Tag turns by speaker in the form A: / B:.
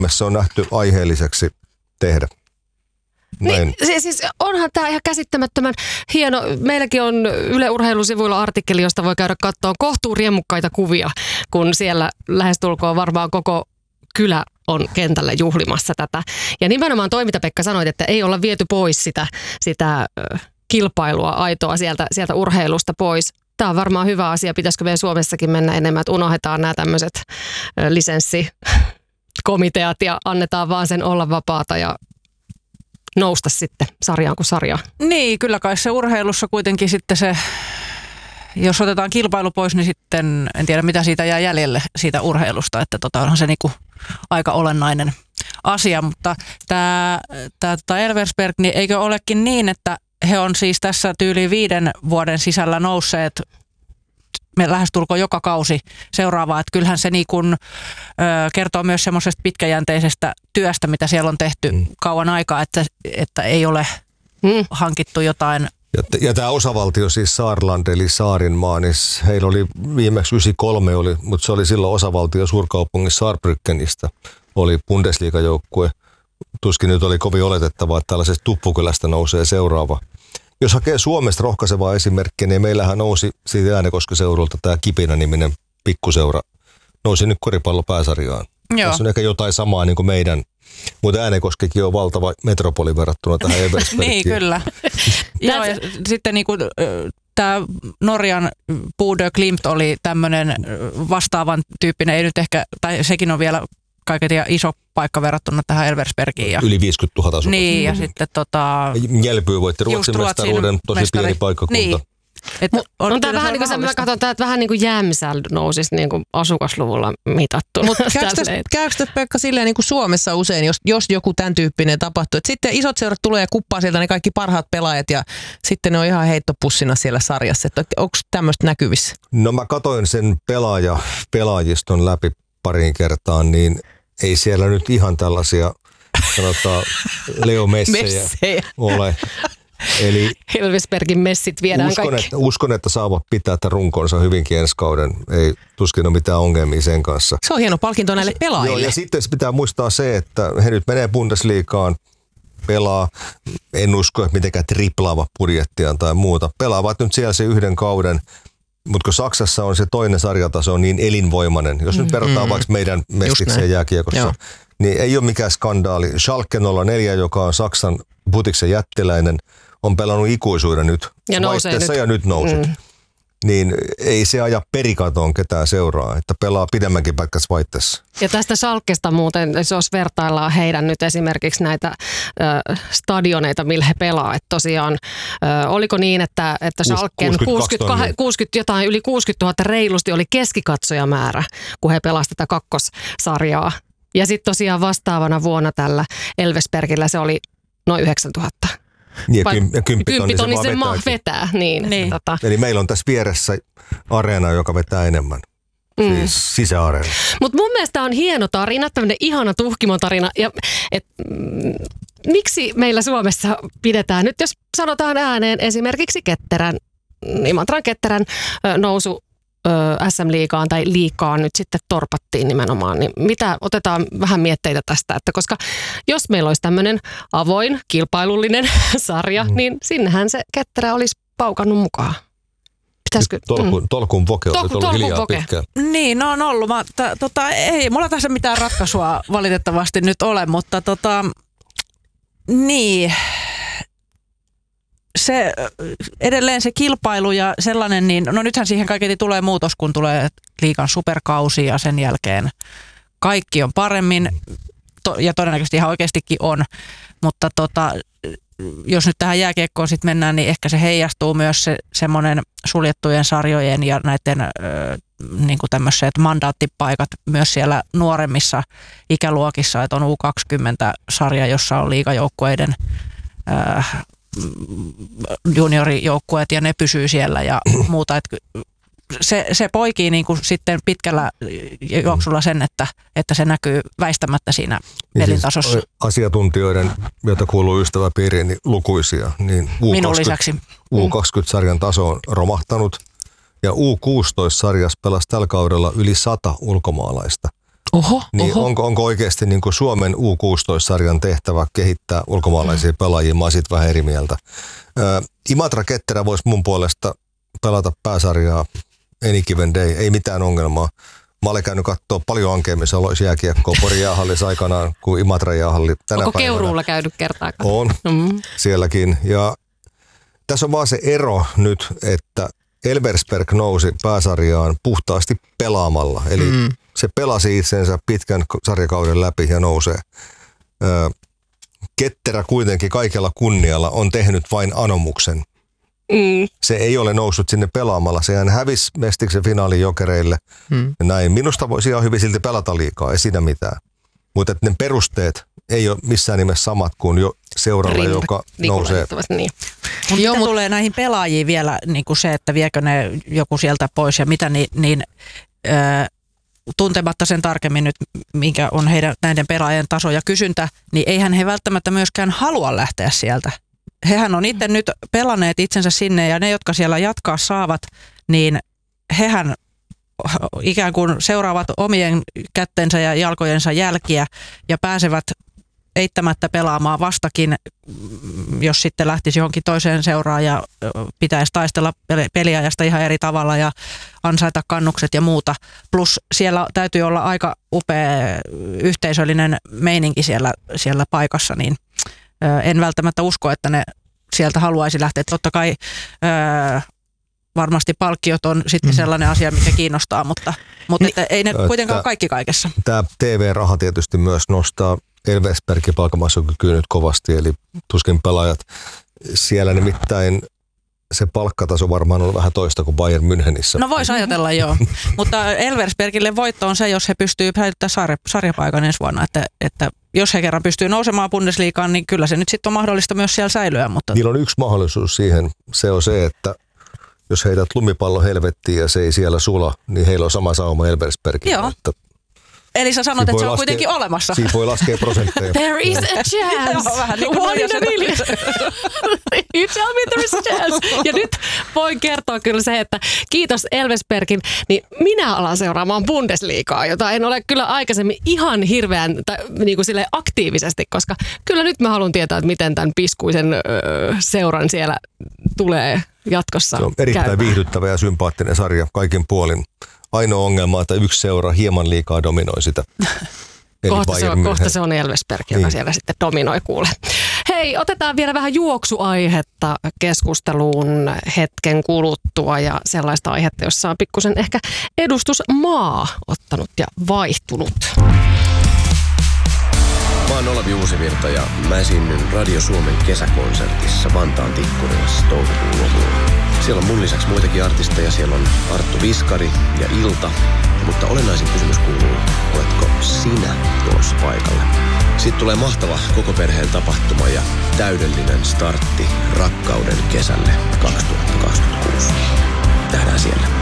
A: Suomessa on nähty aiheelliseksi tehdä.
B: Niin, siis onhan tämä ihan käsittämättömän hieno. Meilläkin on Yle Urheilusivuilla artikkeli, josta voi käydä katsoa kohtuu riemukkaita kuvia, kun siellä lähestulkoon varmaan koko kylä on kentällä juhlimassa tätä. Ja nimenomaan Pekka sanoit, että ei olla viety pois sitä kilpailua aitoa sieltä urheilusta pois. Tämä on varmaan hyvä asia. Pitäisikö meidän Suomessakin mennä enemmän, että unohdetaan nämä tämmöiset lisenssikomiteat ja annetaan vaan sen olla vapaata ja nousta sitten sarjaan kuin sarjaan. niin,
C: kyllä kai se urheilussa kuitenkin sitten se, jos otetaan kilpailu pois, niin sitten en tiedä mitä siitä jää jäljelle siitä urheilusta, että onhan se niinku aika olennainen asia, mutta tämä Elversberg, niin eikö olekin niin, että he on siis tässä tyyliin 5 vuoden sisällä nousseet me lähestulkoon joka kausi seuraavaa, että kyllähän se niin kuin, kertoo myös semmoisesta pitkäjänteisestä työstä, mitä siellä on tehty kauan aikaa, että ei ole hankittu jotain.
A: Ja tämä osavaltio siis Saarland eli Saarinmaa, niin heillä oli viimeksi 93, mutta se oli silloin osavaltio suurkaupungissa Saarbrückenistä, oli Bundesliga-joukkue. Tuskin nyt oli kovin oletettavaa, että tällaisesta Tuppukylästä nousee seuraava. Jos hakee Suomesta rohkaisevaa esimerkkiä, niin meillähän nousi siitä Äänekosken seurulta tämä Kipinä-niminen pikkuseura. Nousi nyt koripallopääsarjaan. Tässä on ehkä jotain samaa niin kuin meidän, mutta Äänekoskekin on valtava metropoli verrattuna tähän Eversbergiin.
C: Niin, kyllä. Joo, ja sitten niin kuin, tämä Norjan Bodø Glimt oli tämmöinen vastaavan tyyppinen, ei nyt ehkä, tai sekin on vielä kaiken iso paikka verrattuna tähän Elversbergiin.
A: Yli 50 000 asukasta.
C: Niin, ja sitten
A: Jelpyy voitti Ruotsin mestaruuden, tosi pieni paikkakunta.
C: Niin.
B: On tämä vähän niin kuin mä katson, että vähän niin kuin Jämsäl nousisi niin kuin asukasluvulla mitattu.
D: Mutta käykö tässä Pekka silleen niin kuin Suomessa usein, jos joku tämän tyyppinen tapahtuu, että sitten isot seurat tulee ja kuppaa sieltä ne kaikki parhaat pelaajat ja sitten ne on ihan heittopussina siellä sarjassa. Onko tämmöistä näkyvissä?
A: No mä katoin sen pelaajiston läpi pariin kertaan, niin ei siellä nyt ihan tällaisia, sanotaan, Leo Messejä ole. Eli
B: Elversbergin messit viedään kaikki.
A: Uskon, että saavat pitää tämän runkonsa hyvinkin ensi kauden. Ei tuskin ole mitään ongelmia sen kanssa.
D: Se on hieno palkinto näille pelaajille.
A: Joo, ja sitten pitää muistaa se, että he nyt menee Bundesligaan, pelaa, en usko, että mitenkään triplaava budjettiaan tai muuta. Pelaavat nyt siellä se 1 kauden. Mutta kun Saksassa on se toinen sarjataso niin elinvoimainen, jos nyt verrataan vaikka meidän mestikseen jääkiekossa, niin ei ole mikään skandaali. Schalke 04, joka on Saksan Butiksen jättiläinen, on pelannut ikuisuuden nyt ja nyt nouset. Niin ei se aja perikatoon ketään seuraa, että pelaa pidemmänkin pätkän Schweizessa.
B: Ja tästä Schalkesta muuten, jos vertaillaan heidän nyt esimerkiksi näitä stadioneita, millä he pelaa. Että tosiaan, oliko niin, että Schalken yli 60 000 reilusti oli keskikatsojamäärä, kun he pelasivat tätä kakkossarjaa. Ja sitten tosiaan vastaavana vuonna tällä Elversbergillä se oli noin 9 000.
A: Niin, ja 10 tonni
B: se vaan vetää. Niin.
A: Eli meillä on tässä vieressä areena, joka vetää enemmän. Siis sisäareena.
B: Mutta mun mielestä on hieno tarina, tämmöinen ihana tuhkimotarina. Ja, miksi meillä Suomessa pidetään nyt, jos sanotaan ääneen esimerkiksi Imatran Ketterän nousu SM-liigaan tai liigaan nyt sitten torpattiin nimenomaan, niin otetaan vähän mietteitä tästä, että koska jos meillä olisi tämmöinen avoin, kilpailullinen sarja, niin sinnehän se Ketterä olisi paukannut mukaan. Pitäisikö?
A: Tolkun voke oli ollut hiljaa pitkään.
C: Niin, no on ollut. Ei mulla tässä mitään ratkaisua valitettavasti nyt ole, mutta niin. Se edelleen se kilpailu ja sellainen, niin no nythän siihen kaiketi tulee muutos, kun tulee liigan superkausi ja sen jälkeen kaikki on paremmin ja todennäköisesti ihan oikeastikin on, mutta jos nyt tähän jääkiekkoon sitten mennään, niin ehkä se heijastuu myös se semmoinen suljettujen sarjojen ja näiden niin kuin tämmöiset mandaattipaikat myös siellä nuoremmissa ikäluokissa, että on U20-sarja, jossa on liigajoukkueiden juniorijoukkueet ja ne pysyy siellä ja muuta. Että se poikii niin kuin sitten pitkällä juoksulla sen, että se näkyy väistämättä siinä elintasossa. Siis asiantuntijoiden, joita kuuluu ystäväpiiriin, niin lukuisia. Niin minun lisäksi.
A: U20-sarjan taso on romahtanut ja U16-sarjassa pelasi tällä kaudella yli 100 ulkomaalaista. Niin onko oikeasti niin kuin Suomen U16-sarjan tehtävä kehittää ulkomaalaisia pelaajia? Mä oon siitä vähän eri mieltä. Imatra Ketterä voisi mun puolesta pelata pääsarjaa any given day, ei mitään ongelmaa. Mä olen käynyt katsoa paljon ankeammin Salois jääkiekkoa Porin jäähallissa aikanaan kuin Imatran jäähalli tänä päivänä.
B: Onko Keuruulla käynyt kertaakaan?
A: On, sielläkin. Ja tässä on vaan se ero nyt, että Elversberg nousi pääsarjaan puhtaasti pelaamalla. Eli se pelasi itsensä pitkän sarjakauden läpi ja nousee. Ketterä kuitenkin kaikella kunnialla on tehnyt vain anomuksen. Se ei ole noussut sinne pelaamalla. Sehän hävisi Mestiksen finaalin Jokereille. Ja näin. Minusta voisi ihan hyvin silti pelata liikaa, ei siinä mitään. Mutta ne perusteet ei ole missään nimessä samat kuin jo seuraava, joka nousee.
C: Niin. Mitä tulee näihin pelaajiin vielä, niin kuin se, että viekö ne joku sieltä pois ja mitä, tuntematta sen tarkemmin nyt, minkä on näiden pelaajien taso ja kysyntä, niin eihän he välttämättä myöskään halua lähteä sieltä. Hehän on itse nyt pelanneet itsensä sinne ja ne, jotka siellä jatkaa saavat, niin hehän ikään kuin seuraavat omien kättensä ja jalkojensa jälkiä ja pääsevät eittämättä pelaamaan vastakin, jos sitten lähtisi johonkin toiseen seuraan ja pitäisi taistella peliajasta ihan eri tavalla ja ansaita kannukset ja muuta. Plus siellä täytyy olla aika upea yhteisöllinen meininki siellä paikassa, niin en välttämättä usko, että ne sieltä haluaisi lähteä. Totta kai varmasti palkkiot on sitten sellainen asia, mikä kiinnostaa, mutta että ei ne kuitenkaan kaikki kaikessa. Tämä
A: TV-raha tietysti myös nostaa Elversbergin palkanmaksukykyä nyt kovasti, eli tuskin pelaajat siellä nimittäin se palkkataso varmaan on vähän toista kuin Bayern Münchenissä.
C: No voisi ajatella joo, mutta Elversbergille voitto on se, jos he pystyy säilyttämään sarjapaikan ensi vuonna, että jos he kerran pystyy nousemaan Bundesliigaan, niin kyllä se nyt sitten on mahdollista myös siellä säilyä. Mutta
A: niillä on yksi mahdollisuus siihen, se on se, että jos heidät lumipallo helvettiin ja se ei siellä sula, niin heillä on sama sauma Elversbergin.
C: Joo. Eli sä sanot, että se on kuitenkin olemassa.
A: Siitä voi laskea prosentteja.
B: There is a chance.
C: Joo, vähän niin kuin
B: one in a million. You tell me there is a chance. Ja nyt voin kertoa kyllä se, että kiitos Elversbergin, niin minä alan seuraamaan Bundesliigaa, jota en ole kyllä aikaisemmin ihan hirveän niin kuin silleen aktiivisesti, koska kyllä nyt mä haluan tietää, että miten tämän piskuisen seuran siellä tulee jatkossa. Se
A: on erittäin viihdyttävä ja sympaattinen sarja kaikin puolin. Ainoa ongelma on, että yksi seura hieman liikaa dominoi sitä.
B: Kohta se on Elversberg, joka siellä sitten dominoi kuule. Hei, otetaan vielä vähän juoksuaihetta keskusteluun hetken kuluttua ja sellaista aihetta, jossa on pikkusen ehkä edustusmaa ottanut ja vaihtunut.
E: Mä oon Olavi Uusivirta ja mä esiinnyn Radio Suomen kesäkonsertissa Vantaan Tikkurilassa toukokuun lopulla. Siellä on mun lisäksi muitakin artisteja. Siellä on Arttu Viskari ja Ilta. Mutta olennaisin kysymys kuuluu, oletko sinä tulossa paikalle? Sitten tulee mahtava koko perheen tapahtuma ja täydellinen startti rakkauden kesälle 2026. Nähdään siellä.